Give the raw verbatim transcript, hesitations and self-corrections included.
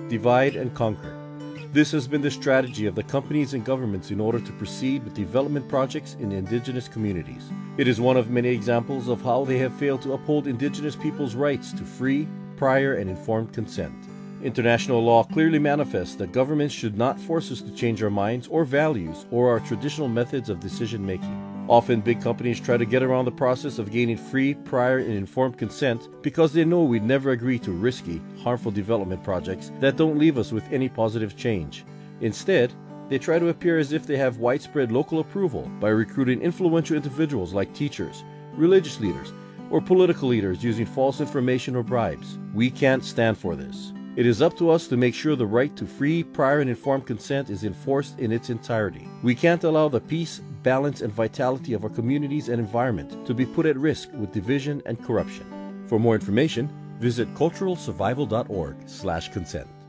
divide and conquer. This has been the strategy of the companies and governments in order to proceed with development projects in indigenous communities. It is one of many examples of how they have failed to uphold indigenous peoples' rights to free, prior, and informed consent. International law clearly manifests that governments should not force us to change our minds or values or our traditional methods of decision-making. Often, big companies try to get around the process of gaining free, prior, and informed consent because they know we'd never agree to risky, harmful development projects that don't leave us with any positive change. Instead, they try to appear as if they have widespread local approval by recruiting influential individuals like teachers, religious leaders, or political leaders using false information or bribes. We can't stand for this. It is up to us to make sure the right to free, prior, and informed consent is enforced in its entirety. We can't allow the peace, balance, and vitality of our communities and environment to be put at risk with division and corruption. For more information, visit cultural survival dot org slash consent.